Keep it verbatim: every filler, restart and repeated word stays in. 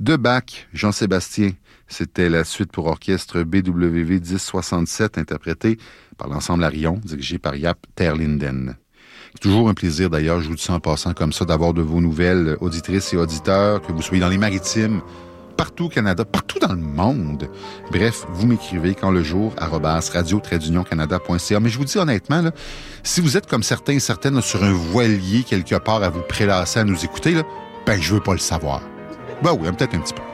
De Bach, Jean-Sébastien. C'était la suite pour orchestre B W V dix soixante-sept, interprétée par l'ensemble Arion, dirigé par Jaap ter Linden. C'est toujours un plaisir, d'ailleurs, je vous dis ça en passant comme ça, d'avoir de vos nouvelles auditrices et auditeurs, que vous soyez dans les maritimes, partout au Canada, partout dans le monde. Bref, vous m'écrivez quand le jour, arobase radio-canada.ca. Mais je vous dis honnêtement, là, si vous êtes comme certains et certaines là, sur un voilier quelque part à vous prélasser à nous écouter, là, ben je veux pas le savoir. Ben oui, peut-être un petit peu.